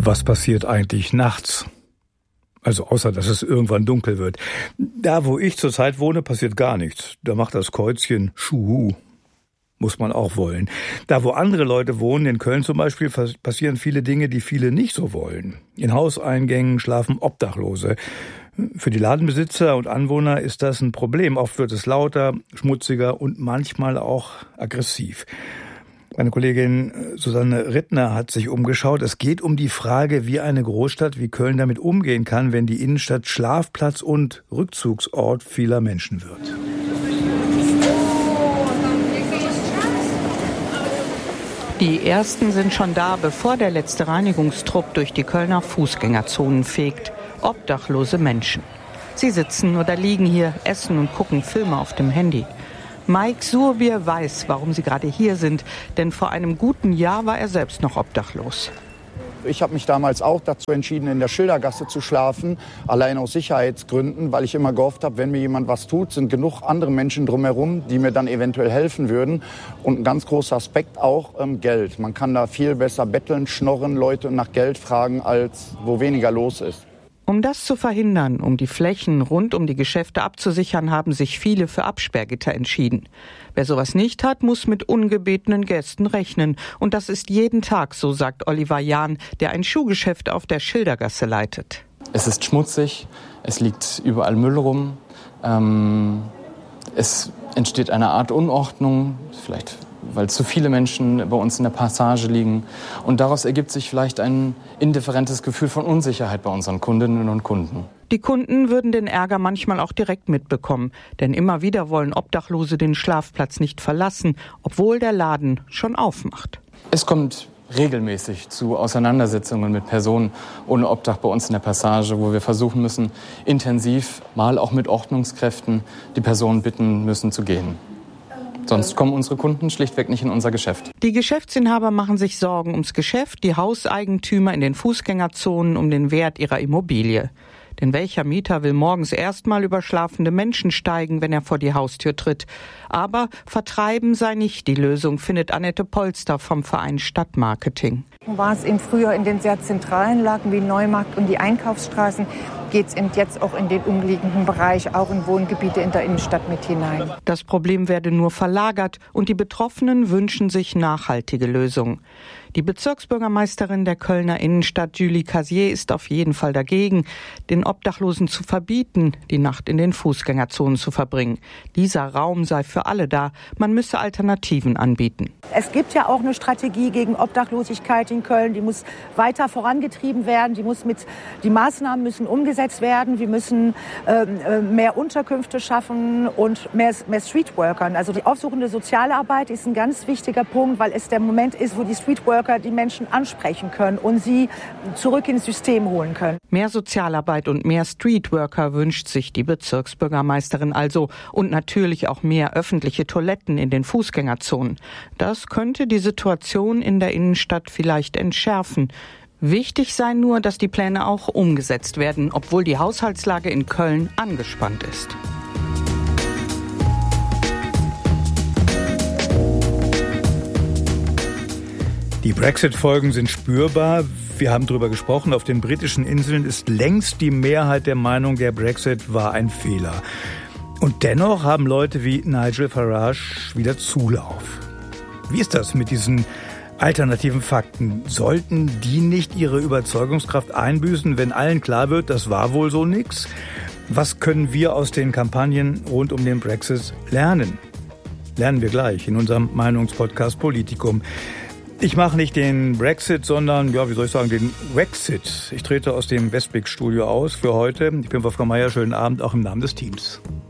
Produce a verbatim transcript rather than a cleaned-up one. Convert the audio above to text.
Was passiert eigentlich nachts? Also außer, dass es irgendwann dunkel wird. Da, wo ich zurzeit wohne, passiert gar nichts. Da macht das Kreuzchen Schuhu. Muss man auch wollen. Da, wo andere Leute wohnen, in Köln zum Beispiel, passieren viele Dinge, die viele nicht so wollen. In Hauseingängen schlafen Obdachlose. Für die Ladenbesitzer und Anwohner ist das ein Problem. Oft wird es lauter, schmutziger und manchmal auch aggressiv. Meine Kollegin Susanne Rittner hat sich umgeschaut. Es geht um die Frage, wie eine Großstadt wie Köln damit umgehen kann, wenn die Innenstadt Schlafplatz und Rückzugsort vieler Menschen wird. Die ersten sind schon da, bevor der letzte Reinigungstrupp durch die Kölner Fußgängerzonen fegt. Obdachlose Menschen. Sie sitzen oder liegen hier, essen und gucken Filme auf dem Handy. Mike Surbier weiß, warum sie gerade hier sind, denn vor einem guten Jahr war er selbst noch obdachlos. Ich habe mich damals auch dazu entschieden, in der Schildergasse zu schlafen, allein aus Sicherheitsgründen, weil ich immer gehofft habe, wenn mir jemand was tut, sind genug andere Menschen drumherum, die mir dann eventuell helfen würden. Und ein ganz großer Aspekt auch ähm, Geld. Man kann da viel besser betteln, schnorren, Leute nach Geld fragen, als wo weniger los ist. Um das zu verhindern, um die Flächen rund um die Geschäfte abzusichern, haben sich viele für Absperrgitter entschieden. Wer sowas nicht hat, muss mit ungebetenen Gästen rechnen. Und das ist jeden Tag, so sagt Oliver Jahn, der ein Schuhgeschäft auf der Schildergasse leitet. Es ist schmutzig, es liegt überall Müll rum, ähm, es entsteht eine Art Unordnung, vielleicht weil zu viele Menschen bei uns in der Passage liegen. Und daraus ergibt sich vielleicht ein indifferentes Gefühl von Unsicherheit bei unseren Kundinnen und Kunden. Die Kunden würden den Ärger manchmal auch direkt mitbekommen. Denn immer wieder wollen Obdachlose den Schlafplatz nicht verlassen, obwohl der Laden schon aufmacht. Es kommt regelmäßig zu Auseinandersetzungen mit Personen ohne Obdach bei uns in der Passage, wo wir versuchen müssen, intensiv, mal auch mit Ordnungskräften, die Personen bitten müssen zu gehen. Sonst kommen unsere Kunden schlichtweg nicht in unser Geschäft. Die Geschäftsinhaber machen sich Sorgen ums Geschäft, die Hauseigentümer in den Fußgängerzonen um den Wert ihrer Immobilie. Denn welcher Mieter will morgens erstmal über schlafende Menschen steigen, wenn er vor die Haustür tritt? Aber vertreiben sei nicht die Lösung, findet Annette Polster vom Verein Stadtmarketing. War es eben früher in den sehr zentralen Lagen wie Neumarkt und die Einkaufsstraßen, geht es eben jetzt auch in den umliegenden Bereich, auch in Wohngebiete in der Innenstadt mit hinein. Das Problem werde nur verlagert und die Betroffenen wünschen sich nachhaltige Lösungen. Die Bezirksbürgermeisterin der Kölner Innenstadt, Julie Casier, ist auf jeden Fall dagegen, den Obdachlosen zu verbieten, die Nacht in den Fußgängerzonen zu verbringen. Dieser Raum sei für alle da, man müsse Alternativen anbieten. Es gibt ja auch eine Strategie gegen Obdachlosigkeit in Köln, die muss weiter vorangetrieben werden, die, muss mit, die Maßnahmen müssen umgesetzt werden, wir müssen äh, mehr Unterkünfte schaffen und mehr, mehr Streetworkern. Also die aufsuchende Sozialarbeit ist ein ganz wichtiger Punkt, weil es der Moment ist, wo die Streetworker die Menschen ansprechen können und sie zurück ins System holen können. Mehr Sozialarbeit und mehr Streetworker wünscht sich die Bezirksbürgermeisterin also und natürlich auch mehr öffentliche Toiletten in den Fußgängerzonen. Das könnte die Situation in der Innenstadt vielleicht entschärfen. Wichtig sei nur, dass die Pläne auch umgesetzt werden, obwohl die Haushaltslage in Köln angespannt ist. Die Brexit-Folgen sind spürbar. Wir haben darüber gesprochen. Auf den britischen Inseln ist längst die Mehrheit der Meinung, der Brexit war ein Fehler. Und dennoch haben Leute wie Nigel Farage wieder Zulauf. Wie ist das mit diesen alternativen Fakten? Sollten die nicht ihre Überzeugungskraft einbüßen, wenn allen klar wird, das war wohl so nix? Was können wir aus den Kampagnen rund um den Brexit lernen? Lernen wir gleich in unserem Meinungspodcast Politikum. Ich mache nicht den Brexit, sondern, ja, wie soll ich sagen, den Wexit. Ich trete aus dem Westblick-Studio aus für heute. Ich bin Wolfgang Meier, schönen Abend, auch im Namen des Teams.